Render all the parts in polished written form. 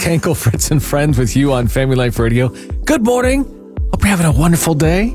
Hankel, Fritz, and Friends with you on Family Life Radio. Good morning. Hope you're having a wonderful day.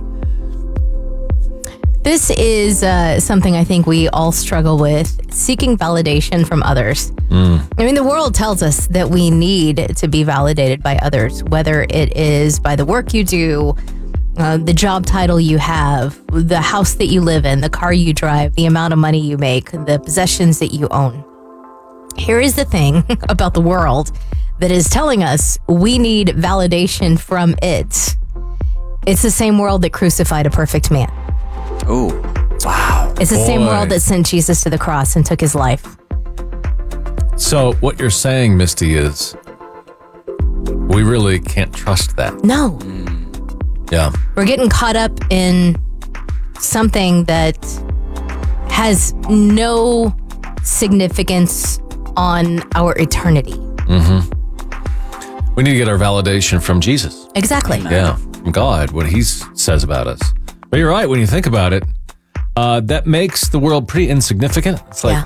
This is something I think we all struggle with, seeking validation from others. I mean, the world tells us that we need to be validated by others, whether it is by the work you do, the job title you have, the house that you live in, the car you drive, the amount of money you make, the possessions that you own. Here is the thing about the world that is telling us we need validation from it. It's the same world that crucified a perfect man. Oh, wow. It's the same world that sent Jesus to the cross and took his life. So what you're saying, Misty, is we really can't trust that. No. Yeah. We're getting caught up in something that has no significance on our eternity. We need to get our validation from Jesus. Exactly. Yeah, from God, what he says about us. But you're right, when you think about it, that makes the world pretty insignificant. It's like,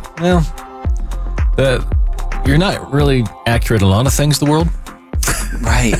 you're not really accurate in a lot of things, the world. Right.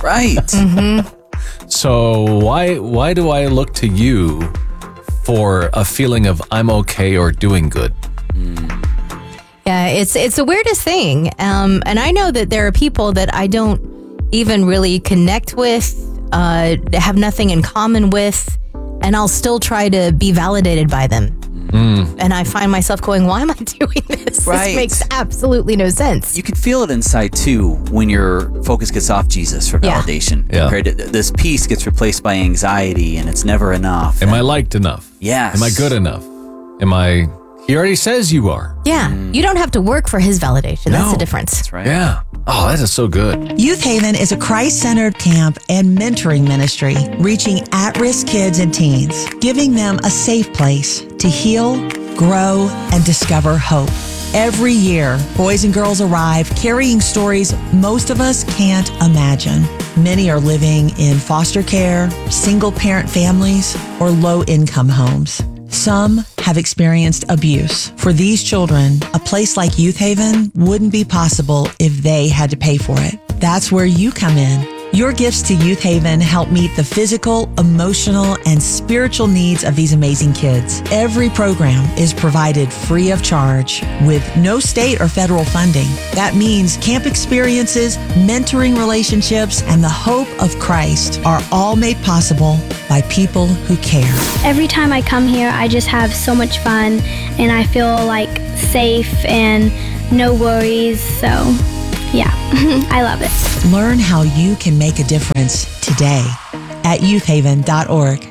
So why do I look to you for a feeling of I'm okay or doing good? Yeah, it's the weirdest thing. And I know that there are people that I don't even really connect with, have nothing in common with, and I'll still try to be validated by them. And I find myself going, why am I doing this? Right. This makes absolutely no sense. You can feel it inside too when your focus gets off Jesus for validation. Yeah. Compared to this peace gets replaced by anxiety, and it's never enough. Am I liked enough? Yes. Am I good enough? He already says you are. Yeah, you don't have to work for his validation. That's the difference. That's right. Yeah. Oh, that is so good. Youth Haven is a Christ-centered camp and mentoring ministry reaching at-risk kids and teens, giving them a safe place to heal, grow, and discover hope. Every year, boys and girls arrive carrying stories most of us can't imagine. Many are living in foster care, single-parent families, or low-income homes. Some have experienced abuse. For these children, a place like Youth Haven wouldn't be possible if they had to pay for it. That's where you come in. Your gifts to Youth Haven help meet the physical, emotional, and spiritual needs of these amazing kids. Every program is provided free of charge with no state or federal funding. That means camp experiences, mentoring relationships, and the hope of Christ are all made possible by people who care. Every time I come here, I just have so much fun and I feel like safe and no worries. So yeah, I love it. Learn how you can make a difference today at youthhaven.org.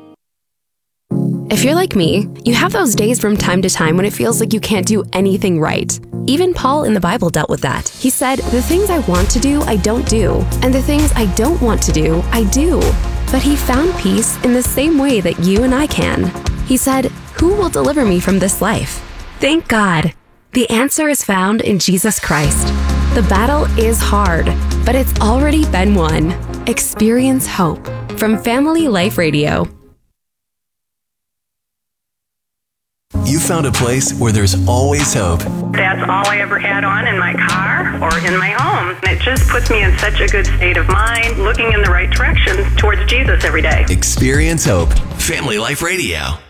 If you're like me, you have those days from time to time when it feels like you can't do anything right. Even Paul in the Bible dealt with that. He said, "The things I want to do, I don't do, and the things I don't want to do, I do." But he found peace in the same way that you and I can. He said, "Who will deliver me from this life?" Thank God. The answer is found in Jesus Christ. The battle is hard, but it's already been won. Experience hope from Family Life Radio. You found a place where there's always hope. That's all I ever had on in my car or in my home. It just puts me in such a good state of mind, looking in the right direction towards Jesus every day. Experience hope. Family Life Radio.